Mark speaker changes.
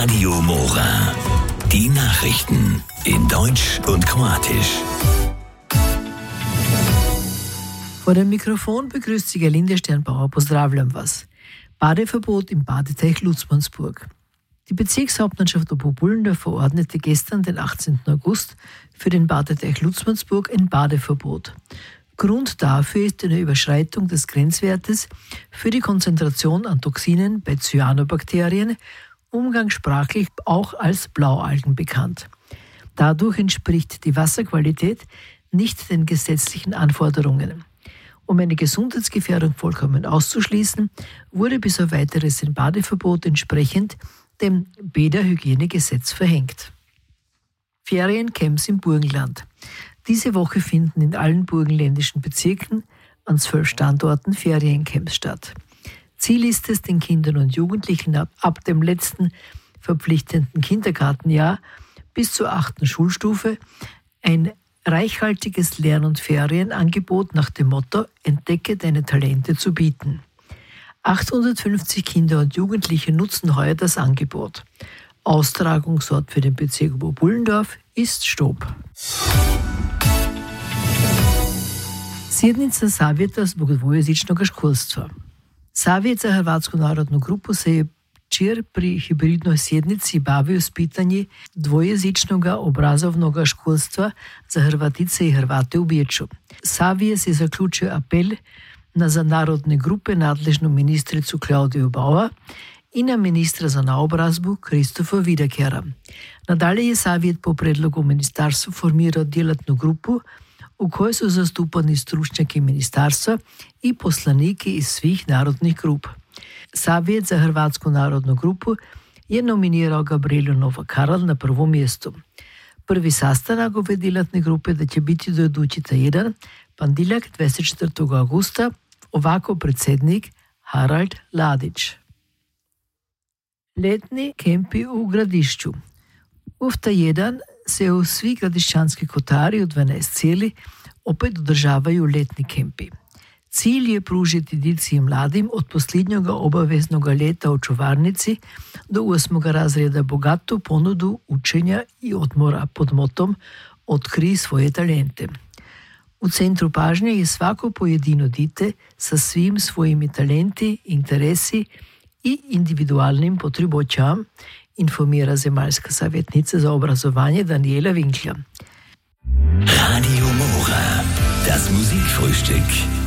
Speaker 1: Radio Mora. Die Nachrichten in Deutsch und Kroatisch.
Speaker 2: Vor dem Mikrofon begrüßt Sie Gerlinde Sternbauer. Pozdravljam vas. Badeverbot im Badeteich Lutzmannsburg. Die Bezirkshauptmannschaft Oberbullendorf verordnete gestern, den 18. August, für den Badeteich Lutzmannsburg ein Badeverbot. Grund dafür ist eine Überschreitung des Grenzwertes für die Konzentration an Toxinen bei Cyanobakterien, umgangssprachlich auch als Blaualgen bekannt. Dadurch entspricht die Wasserqualität nicht den gesetzlichen Anforderungen. Um eine Gesundheitsgefährdung vollkommen auszuschließen, wurde bis auf weiteres ein Badeverbot entsprechend dem Bäderhygienegesetz verhängt. Feriencamps im Burgenland. Diese Woche finden in allen burgenländischen Bezirken an 12 Standorten Feriencamps statt. Ziel ist es, den Kindern und Jugendlichen ab dem letzten verpflichtenden Kindergartenjahr bis zur 8. Schulstufe ein reichhaltiges Lern- und Ferienangebot nach dem Motto „Entdecke deine Talente" zu bieten. 850 Kinder und Jugendliche nutzen heuer das Angebot. Austragungsort für den Bezirk Oberbullendorf ist Stob. Sjednica Savjeta zbog dvojezičnog školstva. Savjet za Hrvatsku narodnu grupu se je včeraj pri hibridnoj sjednici bavio s pitanji dvojezičnog obrazovnog školstva za Hrvatice i Hrvate u Beču. Savjet je zaključio apel za narodne grupe nadležnu ministricu Klaudiju Bauer i na ministra za naobrazbu Kristofa Vidakera. Nadalje je Savjet po predlogu ministarstva formirao djelatnu grupu u kojoj su zastupani stručnjaki ministarstva i poslaniki iz svih narodnih grup. Savjet za Hrvatsku narodnu grupu je nominirao Gabrielu Novakaral na prvo mjesto. Prvi sastanak ove djelatne grupe da će biti do idući tjedan, ponedjeljak 24. augusta, ovako predsjednik Harald Ladić. Letni kempi u Gradišću. U tjedan se u svi gradišćanski kotari u 12 cijeli opet održavaju letni kempi. Cilj je pružiti djeci i mladim od posljednjeg obaveznog ljeta u čuvarnici do 8. razreda bogatu ponudu učenja i odmora pod motom "Otkrij svoje talente". U centru pažnje je svako pojedino dite sa svim svojimi talenti, interesi i individualnim potrebama, informira zemaljska savjetnica za obrazovanje Daniela Winkler.
Speaker 1: Radio Mora, das Musikfrühstück.